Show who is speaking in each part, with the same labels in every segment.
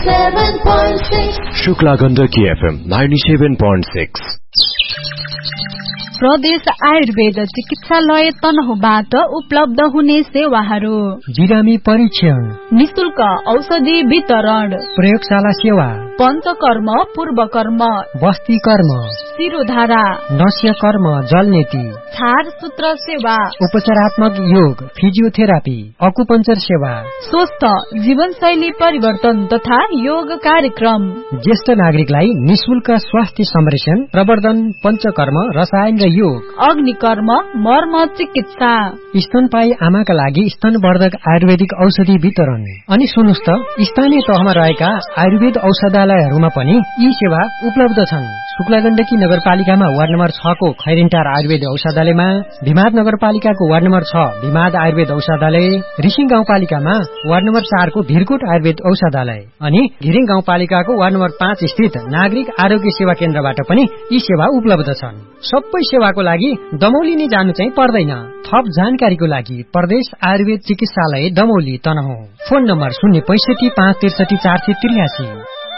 Speaker 1: 97.6
Speaker 2: Shukla Gandaki FM 97.6
Speaker 3: प्रदेश आयुर्वेद चिकित्सालय तनहुबाट उपलब्ध हुने सेवाहरू
Speaker 4: बिरामी परीक्षण,
Speaker 3: निशुल्क औषधि वितरण,
Speaker 4: प्रयोगशाला सेवा,
Speaker 3: पञ्चकर्म, पूर्वकर्म,
Speaker 4: बस्ती कर्म,
Speaker 3: शिरोधारा,
Speaker 4: नस्य कर्म, जलनेती,
Speaker 3: छार सूत्र सेवा,
Speaker 4: उपचारात्मक योग, फिजियोथेरापी, अकुपञ्चर सेवा,
Speaker 3: स्वस्थ जीवनशैली परिवर्तन तथा योग कार्यक्रम,
Speaker 4: ज्येष्ठ नागरिकलाई निशुल्क स्वास्थ्य संरक्षण, प्रवर्धन, पञ्चकर्म, रसायन र योग,
Speaker 3: अग्निकर्म, मर्म चिकित्सा,
Speaker 4: स्तनपायी आमाका लागि स्तनवर्धक आयुर्वेदिक औषधि वितरण। अनि सुन्नुस् त, स्थानीय तहमा रहेका आयुर्वेद औषधालयहरूमा पनि यी सेवा उपलब्ध छन्। शुक्ला गण्डकी नगरपालिकामा वार्ड नम्बर 6 को खैरेन्टार आयुर्वेद औषधालयमा, भिमाद नगरपालिकाको वार्ड नम्बर 6 भिमाद आयुर्वेद औषधालय, रिसिङ गाउँपालिकामा वार्ड नम्बर 4 को भिरकोट आयुर्वेद औषधालय अनि घिरिङ गाउँपालिकाको वार्ड नम्बर 5 स्थित नागरिक आरोग्य सेवा केन्द्रबाट पनि यी सेवा उपलब्ध छन्। सबै सेवाको लागि दमौली नै जानु चाहिँ पर्दैन। थप जानकारीको लागि प्रदेश आयुर्वेद चिकित्सालय दमौली तनहुँ। Phone number 065 563 483।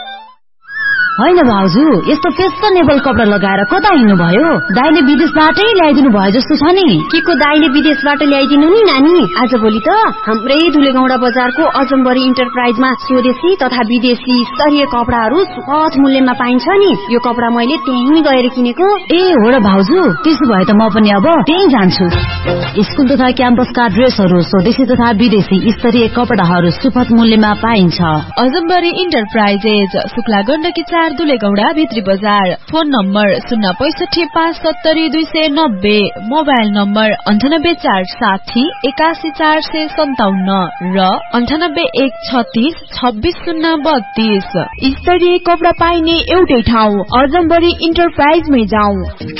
Speaker 5: होइन भाउजू, यस्तो फेसनेबल कपडा लगाएर कता हिँड्नु भयो? दाइले विदेशबाटै ल्याइदिनु भयो जस्तो छ नि।
Speaker 6: के को दाइले विदेशबाट ल्याइदिनु नि नानी? आज भोलि त हाम्रै धुलेगौडा बजारको अजम्बरी इन्टरप्राइजमा स्वदेशी तथा विदेशी स्तरीय कपडाहरू सुपथ मूल्यमा पाइन्छ नि। यो कपडा मैले त्यहीँ गएर किनेको।
Speaker 5: ए हो र भाउजू, त्यसो भए त म पनि अब त्यहीँ जान्छु। स्कुल तथा क्याम्पसका ड्रेसहरू, स्वदेशी तथा विदेशी स्तरीय कपडाहरू सुपथ मूल्यमा पाइन्छ।
Speaker 3: अजम्बरी इन्टरप्राइजेज, शुक्ला गण्डकी 4 दुलेगौडा भित्री बजार। फोन नम्बर 065 570 290, मोबाइल नम्बर 98 460 81 457 र 98 136 26 032। स्तरीय कपडा पाइने एउटै ठाउँ अजम्बरी इन्टरप्राइजमै जाउँ।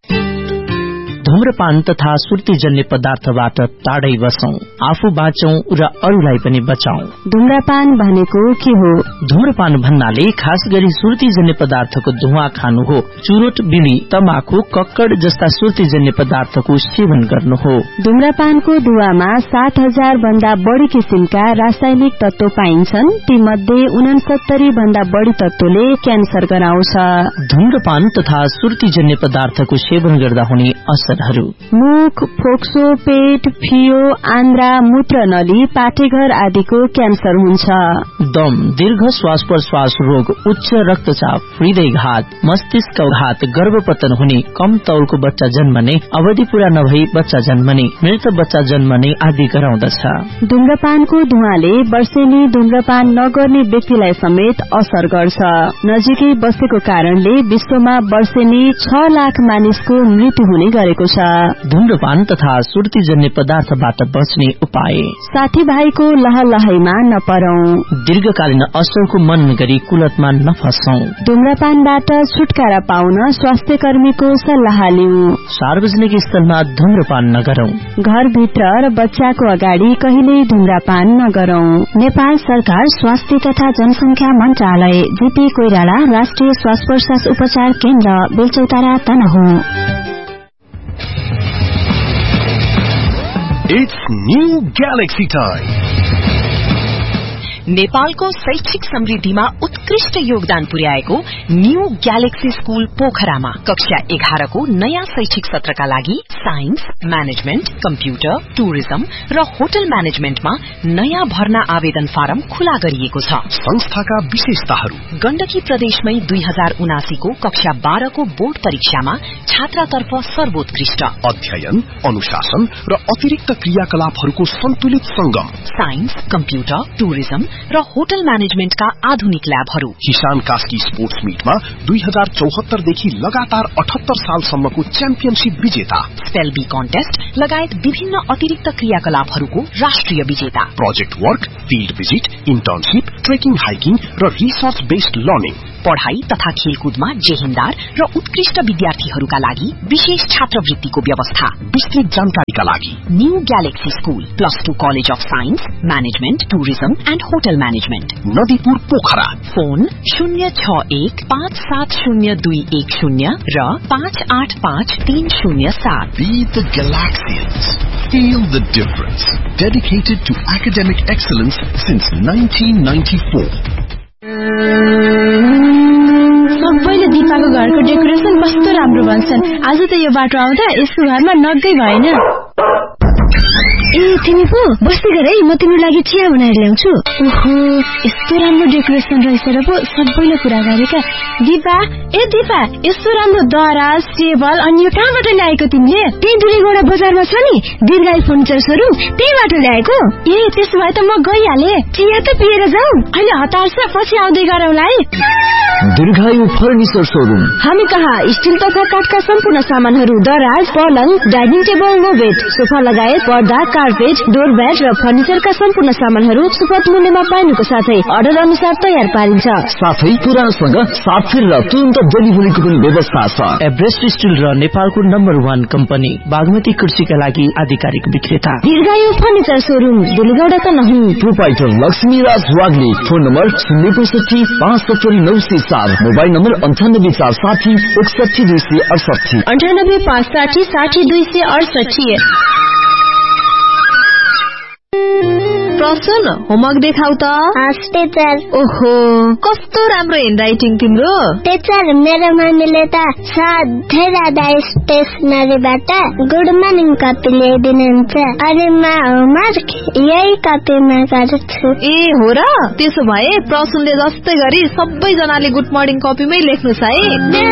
Speaker 7: धूम्रपान तथा सुर्तीजन्य पदार्थबाट टाढै बसौं, आफू बाँचौं र अरूलाई पनि बचाउँ।
Speaker 6: धूम्रपान भनेको के हो?
Speaker 7: धूम्रपान भन्नाले खास गरी सुर्तीजन्य पदार्थको धुवा खानु हो। चुरोट, बिडी, तमाखु, कक्कड जस्ता सुर्तीजन्य पदार्थको सेवन गर्नु हो।
Speaker 6: धूम्रपानको धुवामा 7000 भन्दा बढ़ी किसिमका रासायनिक तत्व पाइन्छन्। ती मध्ये 69 भन्दा बढ़ी तत्वले क्यान्सर गराउँछ।
Speaker 7: धूम्रपान तथा सुर्तीजन्य पदार्थको सेवन गर्दा हुने असरहरू:
Speaker 6: मुख, फोक्सो, पेट, फियो, आन्द्रा, मूत्र नली, पाठेघर आदिको क्यान्सर हुन्छ।
Speaker 7: दम, दीर्घ श्वास प्रश्वास रोग, उच्च रक्तचाप, हृदयघात, मस्तिष्कघात, गर्भपतन हुने, कम तौलको बच्चा जन्मने, अवधि पूरा नभई बच्चा जन्मने, मृत बच्चा जन्मने आदि गराउँदछ।
Speaker 6: धूम्रपानको धुवाले वर्षेनी धूम्रपान नगर्ने व्यक्तिलाई समेत असर गर्छ। नजिकै बसेको कारणले विश्वमा वर्षेनी 6 लाख मानिसको मृत्यु हुने गरेको छ।
Speaker 7: धूम्रपान तथा सुर्तीजन्य पदार्थबाट बच्ने उपाय:
Speaker 6: साथीभाइको लहलहाइमा नपरौं,
Speaker 7: दीर्घकालीन असरको मन गरी कुलतमा नफसौं,
Speaker 6: धूम्रपानबाट छुटकारा पाउन स्वास्थ्य कर्मीको सल्लाह लिऊ,
Speaker 7: सार्वजनिक स्थलमा धूम्रपान नगरौं,
Speaker 6: घरभित्र र बच्चाको अगाडि कहिल्यै धूम्रपान नगरौं। नेपाल सरकार स्वास्थ्य तथा जनसंख्या मन्त्रालय, जीपी कोइराला राष्ट्रिय श्वास प्रश्वास उपचार केन्द्र, बेलचौतारा Tanahun.
Speaker 2: It's new Galaxy time.
Speaker 8: नेपालको शैक्षिक समृद्धिमा उत्कृष्ट योगदान पुर्याएको न्यू ग्यालेक्सी स्कूल पोखरामा कक्षा 11 को नयाँ शैक्षिक सत्रका लागि साइन्स, म्यानेजमेन्ट, कम्प्युटर, टुरिज्म र होटल म्यानेजमेन्टमा नयाँ भर्ना आवेदन फारम खुला गरिएको छ।
Speaker 2: संस्थाका विशेषताहरू:
Speaker 8: गण्डकी प्रदेशमै 2079 को कक्षा 12 को बोर्ड परीक्षामा छात्रातर्फ सर्वोत्कृष्ट
Speaker 2: अध्ययन, अनुशासन र अतिरिक्त क्रियाकलापहरूको सन्तुलित संगम,
Speaker 8: साइन्स, कम्प्युटर, टुरिज्म र होटल म्यानेजमेन्टका आधुनिक ल्याबहरू।
Speaker 2: किसान कास्की स्पोर्ट्स मीटमा 2074 देखि लगातार 78 सालसम्मको च्याम्पियनशिप विजेता,
Speaker 8: स्पेल बी कन्टेस्ट लगायत विभिन्न अतिरिक्त क्रियाकलापहरूको राष्ट्रिय विजेता,
Speaker 2: project work, field visit, internship, trekking, hiking र रिसर्च बेस्ड लर्निङ,
Speaker 8: पढ़ाई तथा खेलकुदमा जेहेन्दार र उत्कृष्ट विद्यार्थीहरूका लागि विशेष छात्रवृत्तिको व्यवस्था।
Speaker 2: विस्तृत जानकारीका लागि
Speaker 8: new galaxy school, +2 college of science, management, tourism and hotel management,
Speaker 2: Nadipur Pokhara.
Speaker 8: Phone 061 570 र 585307।
Speaker 2: Be the Galaxians. Feel the difference. Dedicated to academic excellence since 1994.
Speaker 1: राम्रो भन्छन्। आज त यो बाटो आउँदा यसको घरमा नगै भएन।
Speaker 6: ए तिमी पो बस्दै गर है, म तिम्रो लागि चिया बनाएर ल्याउँछु।
Speaker 1: ओहो यस्तो राम्रो डेकोरेसन रहेछ र पो सबैले कुरा गरेका। दिपा यस्तो राम्रो दराज टेबल अनि यो कहाँबाट ल्याएको तिमीले?
Speaker 6: त्यही दुलेगौडा बजारमा छ नि दीर्घायु फर्निचर सोरुम, त्यहीबाट ल्याएको।
Speaker 1: ए त्यसो भए त म गइहाले।
Speaker 6: चिया त पिएर जाऊ।
Speaker 1: अहिले हतार छ, पछि आउँदै गरौँला है।
Speaker 9: दीर्घायु फर्निचर सोरुम।
Speaker 6: हामी कहाँ स्टिल तथा काठका सम्पूर्ण सामानहरू, दराज, पलङ, डाइनिङ टेबल, लो बेड, सोफा लगायत पर्दा, कार्पेट, डोरम्याट र फर्निचरका सम्पूर्ण सामानहरू सुपथ मूल्यमा पाइनुको साथै अर्डर अनुसार तयार पारिन्छ।
Speaker 9: साथै पुरानोसँग साथफेर र तुरन्त डेलिभरीको पनि व्यवस्था छ।
Speaker 7: एभरेस्ट स्टिल र नेपालको नम्बर 1 कम्पनी बागमती कृषिका लागि आधिकारिक विक्रेता
Speaker 6: दीर्घायु फर्निचर सोरुम, दुलेगौडा त नहीं।
Speaker 9: Proprietor Laxmiraj वाग्ली। Phone number 065 570 904, mobile number 98 460 61 268,
Speaker 6: 98 560 60 268।
Speaker 3: प्रसन होमवर्क देखाउ त।
Speaker 10: टीचर।
Speaker 3: ओहो कस्तो राम्रो ह्यान्डराइटिङ तिम्रो।
Speaker 10: टीचर मेरो मम्मीले त सधैँ राधा स्टेसनरीबाट गुड मर्निङ कपी ल्याइदिनुहुन्छ। अनि म होमवर्क यही कपीमा गर्छु।
Speaker 3: ए हो र, त्यसो भए प्रसनले जस्तै गरी सबैजनाले गुड मर्निङ कपीमै लेख्नुस् है।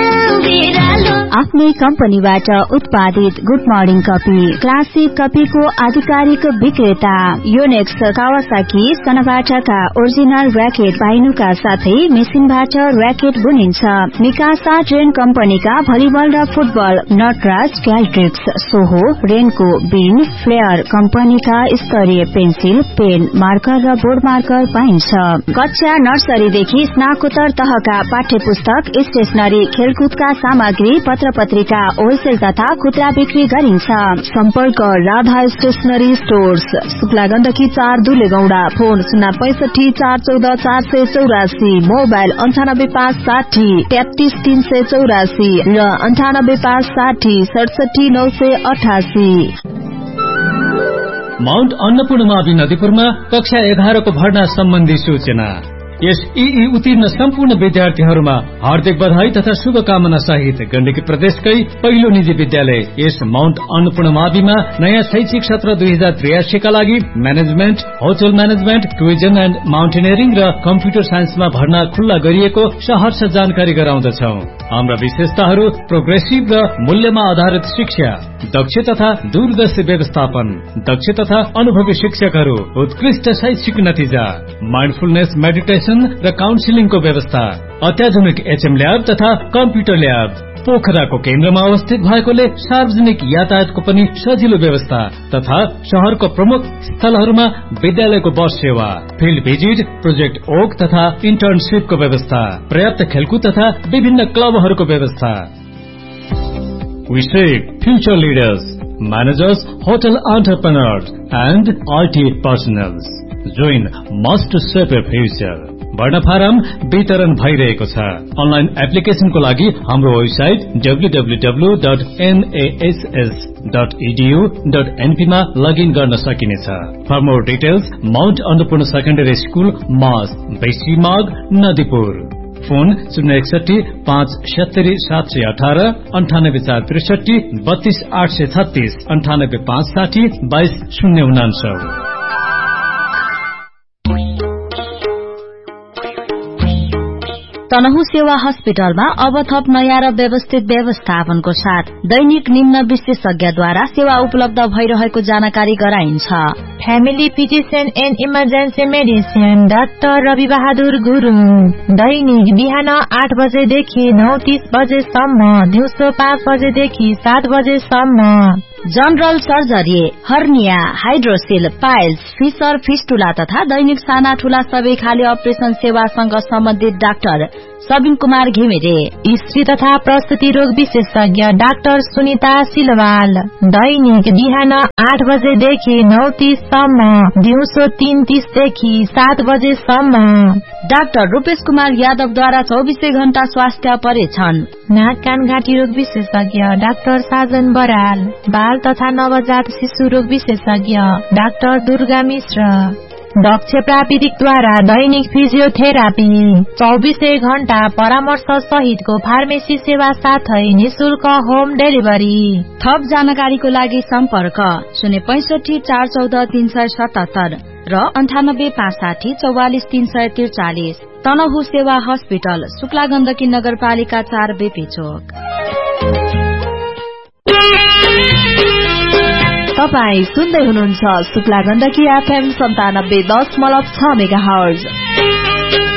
Speaker 5: आफ्नै कम्पनीबाट उत्पादित गुड मर्निङ कपी क्लासिक कपीको आधिकारिक विक्रेता योनेक्स कावासाकी सनबाटाका ओरिजिनल र्याकेट पाइनुका साथै मेसिनबाट र्याकेट बुनिन्छ। मिकासा ट्रेन कम्पनीका भलिबल र फुटबल, नटराज, क्याल्ट्रिक्स, सोहो, रेनको, बिन, फ्लेयर कम्पनीका स्तरीय पेन्सिल, पेन, मार्कर र बोर्ड मार्कर पाइन्छ। कक्षा नर्सरीदेखि स्नाकोत्तर तहका पाठ्य पुस्तक, स्टेशनरी, खेलकुदका सामग्री, पत्र पत्रिका होलसेल तथा खुद्रा बिक्री गरिन्छ।
Speaker 3: सम्पर्क Radha stationery stores, Shukla Gandaki 4 दुलेगौडा। Phone 065 414 484, mobile 98 560 33 384 र 98 560 67 988।
Speaker 11: माउन्ट अन्नपूर्णमावि नदीपुरमा कक्षा 11 को भर्ना सम्बन्धी सूचना। यस ईई उत्तीर्ण सम्पूर्ण विद्यार्थीहरूमा हार्दिक बधाई तथा शुभकामना सहित गण्डकी प्रदेशकै पहिलो निजी विद्यालय यस माउन्ट अन्नपूर्णमाविमा नयाँ शैक्षिक सत्र 2083 का लागि management, hotel management, tourism and mountaineering र कम्प्युटर साइन्समा भर्ना खुल्ला गरिएको सहर्ष जानकारी गराउँदछौ। हाम्रा विशेषताहरू प्रोग्रेसिभ र मूल्यमा आधारित शिक्षा, दक्ष तथा दूरदर्शी व्यवस्थापन, दक्ष तथा अनुभवी शिक्षकहरू, उत्कृष्ट शैक्षिक नतिजा, माइन्डफुलनेस मेडिटेसन र काउन्सिलिङको व्यवस्था, अत्याधुनिक एचएम ल्याब तथा कम्प्युटर ल्याब। पोखराको केन्द्रमा अवस्थित भएकोले सार्वजनिक यातायातको पनि सजिलो व्यवस्था तथा शहरको प्रमुख स्थलहरूमा विद्यालयको बस सेवा, फिल्ड भिजिट, प्रोजेक्ट ओक तथा इन्टर्नशिपको व्यवस्था, पर्याप्त खेलकुद तथा विभिन्न क्लबहरूको व्यवस्था। We seek future leaders, managers, hotel entrepreneurs and IT personnel. Join must shape a future. भर्ना फारम वितरण भइरहेको छ। अनलाइन एप्लिकेशनको लागि हाम्रो वेबसाइट www.nass.edu.np मा लगइन गर्न सकिनेछ। For more details Mount Annapurna secondary school मास, बेसी माग, नदीपुर। फोन 061 570 718, 98 463 32 836, 98 560 22 049।
Speaker 5: तनहु सेवा हस्पिटलमा अब थप नयाँ र व्यवस्थित व्यवस्थापनको साथ दैनिक निम्न विशेषज्ञद्वारा सेवा उपलब्ध भइरहेको जानकारी गराइन्छ।
Speaker 12: Family physician and emergency medicine doctor Rabi Bahadur Gurung, दैनिक बिहान 8 बजेदेखि 9:30 बजेसम्म, दिउँसो 5 बजेदेखि 7 बजेसम्म।
Speaker 5: General surgery, hernia, hydroxyl, piles, fissure, fistula तथा दैनिक साना ठूला सबै खाले अपरेशन सेवासँग सम्बन्धित डाक्टर सबिन कुमार घिमिरे।
Speaker 12: स्त्री तथा प्रसुति रोग विशेषज्ञ डाक्टर सुनिता सिलवाल, दैनिक बिहान 8 बजेदेखि 9:30 सम्म, दिउँसो 3:30 देखि 7 बजेसम्म।
Speaker 5: डाक्टर रूपेश कुमार यादवद्वारा 24 घण्टा स्वास्थ्य परीक्षण।
Speaker 12: नाक कान घाँटी रोग विशेषज्ञ डाक्टर साजन बराल, बाल तथा नवजात शिशु रोग विशेषज्ञ डाक्टर दुर्गा मिश्र। दक्ष प्राविधिकद्वारा दैनिक फिजियोथेरापी 24 घण्टा परामर्श सहितको फार्मेसी सेवा साथै निशुल्क होम डेलिभरी।
Speaker 5: थप जानकारीको लागि सम्पर्क 065 414 377 र 98 560 44 343। तनहु सेवा हस्पिटल, शुक्ला गण्डकी नगरपालिका 4 बेपी चोक।
Speaker 3: तपाई सुन्दै हुनुहुन्छ शुक्ला गण्डकी FM 97.6 मेगाहर्ज।